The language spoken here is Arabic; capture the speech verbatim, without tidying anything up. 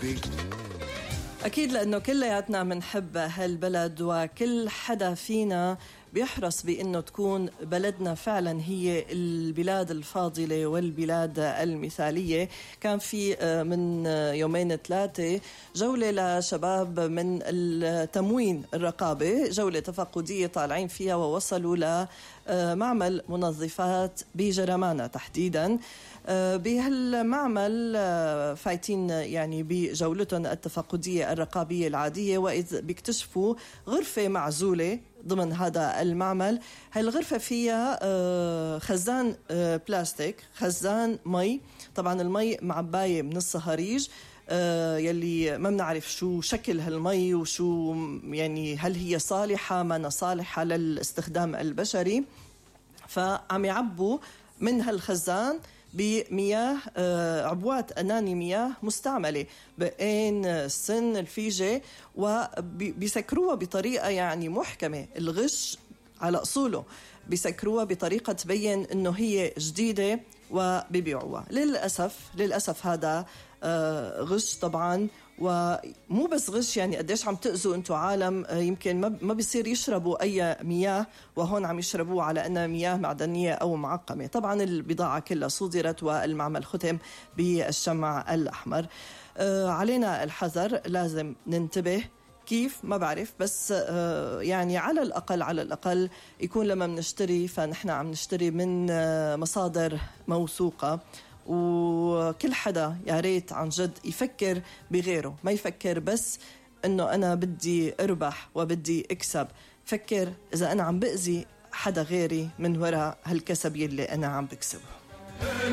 حبي. أكيد لأنه كلياتنا منحب هالبلد، وكل حدا فينا بيحرص بأنه تكون بلدنا فعلا هي البلاد الفاضلة والبلاد المثالية. كان في من يومين ثلاثة جولة لشباب من التموين الرقابة، جولة تفقدية طالعين فيها ووصلوا لمعمل منظفات بجرمانة تحديدا. بهالمعمل فايتين يعني بجولتهم التفقدية الرقابية العادية، وإذ بيكتشفوا غرفة معزولة ضمن هذا المعمل. هالغرفة فيها خزان بلاستيك، خزان مي، طبعا المي معباية من الصهاريج يلي ما بنعرف شو شكل هالمي وشو يعني هل هي صالحة ما صالحة للاستخدام البشري. فعم يعبوا من هالخزان بمياه عبوات أناني مياه مستعملة بين السن الفيجة، وبيسكروها بطريقة يعني محكمة، الغش على أصوله، بيسكروها بطريقة تبين إنه هي جديدة وبيبيعوها. للأسف للأسف هذا غش طبعا، ومو بس غش، يعني قديش عم تأذوا انتو عالم يمكن ما بيصير يشربوا أي مياه، وهون عم يشربوا على أنها مياه معدنية أو معقمة. طبعا البضاعة كلها صدرت والمعمل ختم بالشمع الأحمر. علينا الحذر، لازم ننتبه. كيف ما بعرف، بس يعني على الأقل على الأقل يكون لما بنشتري فنحن عم نشتري من مصادر موثوقة. وكل حدا يا ريت عن جد يفكر بغيره، ما يفكر بس انه انا بدي اربح وبدي اكسب. فكر اذا انا عم بأذي حدا غيري من وراء هالكسب يلي انا عم بكسبه.